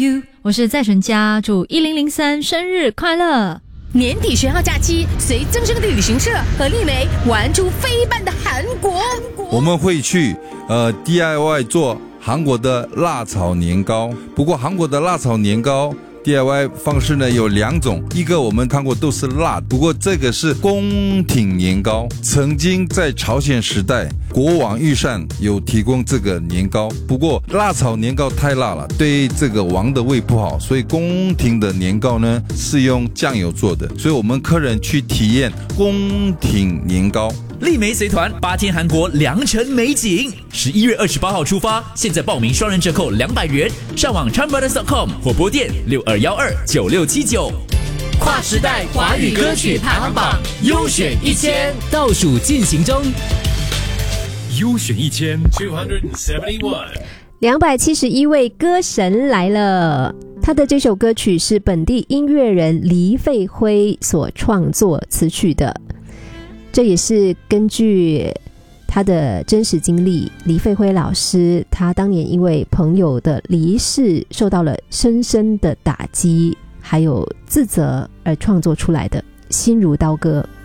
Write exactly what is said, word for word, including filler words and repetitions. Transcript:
我是在纯家，祝一零零三生日快乐。 年底学号假期，随增生的旅行社和丽梅玩出飞半的韩国。 我们会去呃 D I Y 做韩国的辣炒年糕，不过韩国的辣炒年糕 D I Y 方式呢有两种，一个我们看过都是辣，不过这个是宫廷年糕。曾经在朝鲜时代，国王御膳有提供这个年糕，不过辣炒年糕太辣了，对这个王的胃不好，所以宫廷的年糕呢是用酱油做的，所以我们客人去体验宫廷年糕。 丽梅随团八天韩国良辰美景，十一月二十八号出发，现在报名双人折扣两百元，上网 chan brothers dot com 或拨电六二一二九六七九。 跨时代华语歌曲排行榜优选一千倒数进行中， 优选一千 two seventy-one， 两百七十一位歌神来了。他的这首歌曲是本地音乐人黎费辉所创作词曲的。这也是根据他的真实经历，黎费辉老师他当年因为朋友的离世受到了深深的打击还有自责而创作出来的心如刀割。